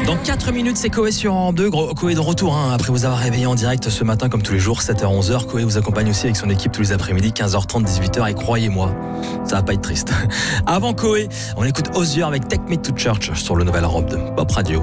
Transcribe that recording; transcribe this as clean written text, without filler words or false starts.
Dans 4 minutes, c'est Coé sur Europe 2. Coé de retour, après vous avoir réveillé en direct ce matin, comme tous les jours, 7h, 11h. Coé vous accompagne aussi avec son équipe tous les après-midi, 15h30, 18h. Et croyez-moi, ça va pas être triste. Avant Coé, on écoute Hozier avec Take Me to Church sur le Nouvel Europe 2 Pop Radio.